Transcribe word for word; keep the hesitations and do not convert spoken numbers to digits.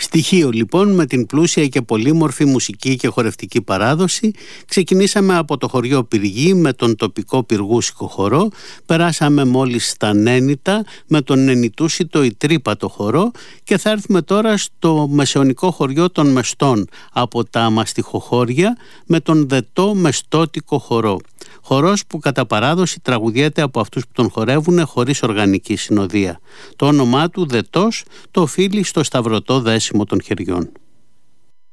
Στοιχείο λοιπόν με την πλούσια και πολύμορφη μουσική και χορευτική παράδοση. Ξεκινήσαμε από το χωριό Πυργή με τον τοπικό πυργούσικο χορό, περάσαμε μόλις στα Νένητα με τον νενιτούσιτο ή τρύπατο χορό και θα έρθουμε τώρα στο μεσαιωνικό χωριό των Μεστών από τα Μαστιχοχώρια με τον δετό μεστότικο χορό. Χορός που κατά παράδοση τραγουδιέται από αυτούς που τον χορεύουν χωρίς οργανική συνοδεία. Το όνομά του δετός το οφείλει στο σταυρωτό δέσιμο των χεριών.